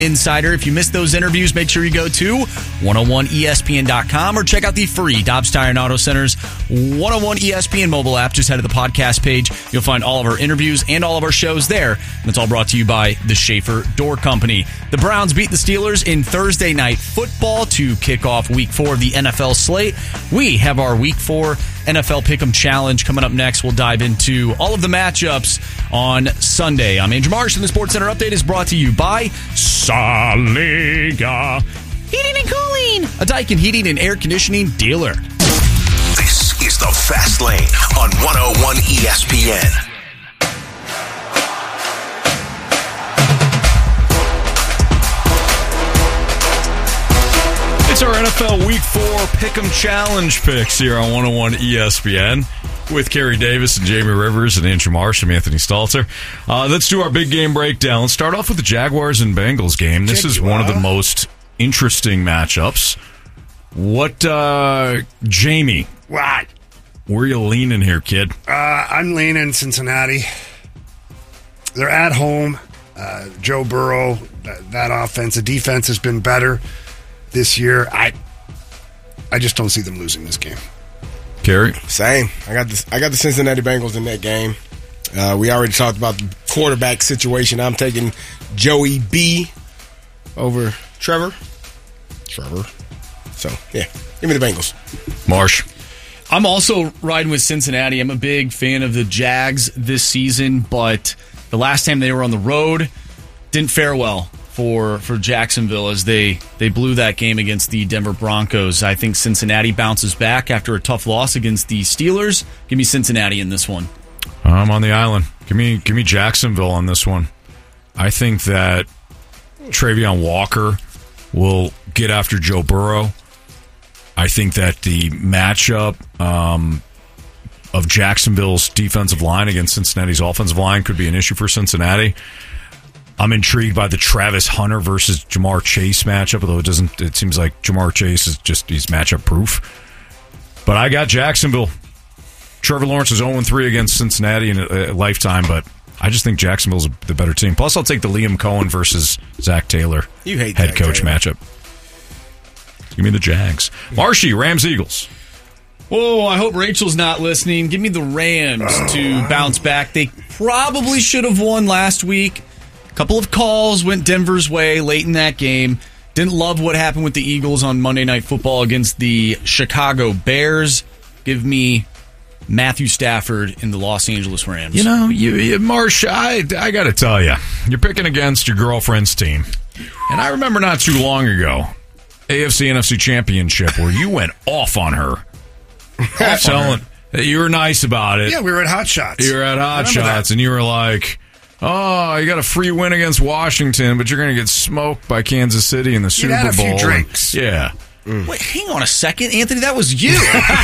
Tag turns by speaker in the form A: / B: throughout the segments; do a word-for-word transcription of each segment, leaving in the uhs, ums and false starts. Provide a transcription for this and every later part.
A: Insider. If you missed those interviews, make sure you go to one oh one E S P N dot com or check out the free Dobbs Tire and Auto Center's one oh one E S P N mobile app. Just head to the podcast page. You'll find all of our interviews and all of our shows there. And it's all brought to you by the Schaefer Door Company. The Browns beat the Steelers in Thursday Night Football to kick off week four of the N F L slate. We have our week four N F L Pick'em Challenge coming up next. We'll dive into all of the matchups on Sunday. I'm Andrew Marsh, and the Sports Center Update is brought to you by Saliga Heating and Cooling, a Daikin heating and air conditioning dealer.
B: This is the Fast Lane on one oh one E S P N.
C: It's our N F L Week four Pick'em Challenge picks here on one oh one E S P N with Kerry Davis and Jamie Rivers and Andrew Marsh. I'm Anthony Stalter. Uh, let's do our big game breakdown. Let's start off with the Jaguars and Bengals game. This is one of the most interesting matchups. What, uh, Jamie?
D: What?
C: Where are you leaning here, kid?
D: Uh, I'm leaning Cincinnati. They're at home. Uh, Joe Burrow, that, that offense, the defense has been better this year. I I just don't see them losing this game.
C: Kerry?
E: Same. I got this. I got the Cincinnati Bengals in that game. Uh, we already talked about the quarterback situation. I'm taking Joey B over Trevor. Trevor. So, yeah. Give me the Bengals.
C: Marsh?
A: I'm also riding with Cincinnati. I'm a big fan of the Jags this season, but the last time they were on the road didn't fare well for for Jacksonville as they, they blew that game against the Denver Broncos. I think Cincinnati bounces back after a tough loss against the Steelers. Give me Cincinnati in this one.
C: I'm on the island. Give me give me Jacksonville on this one. I think that Travion Walker will get after Joe Burrow. I think that the matchup um, of Jacksonville's defensive line against Cincinnati's offensive line could be an issue for Cincinnati. I'm intrigued by the Travis Hunter versus Jamar Chase matchup, although it doesn't. It seems like Jamar Chase is just he's matchup proof. But I got Jacksonville. Trevor Lawrence is oh and three against Cincinnati in a, a lifetime, but I just think Jacksonville's the better team. Plus, I'll take the Liam Cohen versus Zach Taylor
E: You hate
C: head
E: Zach
C: coach
E: Taylor.
C: matchup. Give me the Jags. Marshy, Rams Eagles.
A: Oh, I hope Rachel's not listening. Give me the Rams to bounce back. They probably should have won last week. A couple of calls went Denver's way late in that game. Didn't love what happened with the Eagles on Monday Night Football against the Chicago Bears. Give me Matthew Stafford in the Los Angeles Rams.
C: You know, you, you Marsh, I, I got to tell you, you're picking against your girlfriend's team. And I remember not too long ago, A F C N F C Championship, where you went off on her.
D: Off on
C: Telling, you were nice about it.
D: Yeah, we were at Hot Shots.
C: You were at Hot
D: Remember
C: Shots,
D: that.
C: and you were like, oh, you got a free win against Washington, but you're going to get smoked by Kansas City in the Super
D: had a few
C: Bowl.
D: drinks.
C: Yeah.
A: Wait, hang on a second, Anthony. That was you.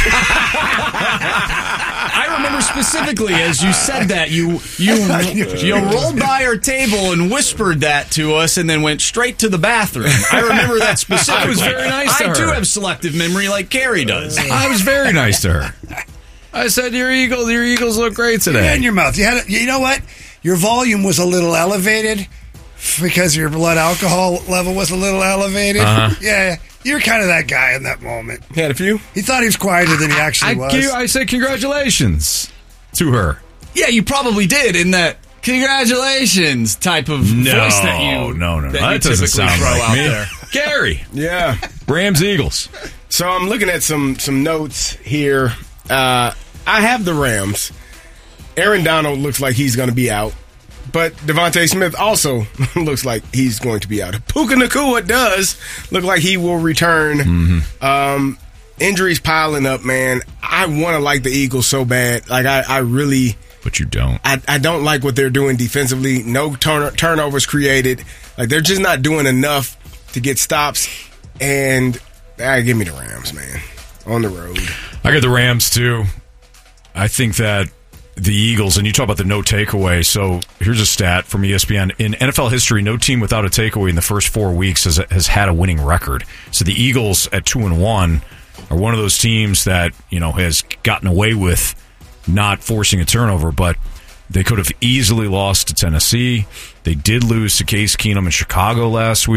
A: I remember specifically as you said that you you you rolled by our table and whispered that to us, and then went straight to the bathroom. I remember that specifically.
C: I was very nice to
A: I
C: her.
A: do have selective memory, like Carrie does.
C: I was very nice to her. I said, your Eagles, your Eagles look great today.
D: In your mouth. You had. A, you know what? Your volume was a little elevated because your blood alcohol level was a little elevated.
C: Uh-huh.
D: Yeah, you're kind of that guy in that moment.
E: He had a few.
D: He thought he was quieter than he actually
C: I,
D: was.
C: I said congratulations to her.
A: Yeah, you probably did in that congratulations type of
C: No,
A: voice that you
C: no, no, no.
A: that,
C: That
A: you
C: doesn't
A: typically
C: sound
A: throw
C: like
A: out
C: me.
A: there.
C: Gary,
E: Yeah.
C: Rams Eagles.
E: So I'm looking at some some notes here. Uh, I have the Rams. Aaron Donald looks like he's going to be out. But Devontae Smith also looks like he's going to be out. Puka Nacua does look like he will return.
C: Mm-hmm.
E: Um, injuries piling up, man. I want to like the Eagles so bad. Like, I, I really...
C: But you don't.
E: I, I don't like what they're doing defensively. No turn, turnovers created. Like, they're just not doing enough to get stops. And ah, give me the Rams, man. On the road.
C: I got the Rams, too. I think that the Eagles, and you talk about the no takeaway. So here's a stat from E S P N. In N F L history, no team without a takeaway in the first four weeks has, has had a winning record. So the Eagles at two and one are one of those teams that, you know, has gotten away with not forcing a turnover, but they could have easily lost to Tennessee. They did lose to Case Keenum in Chicago last week.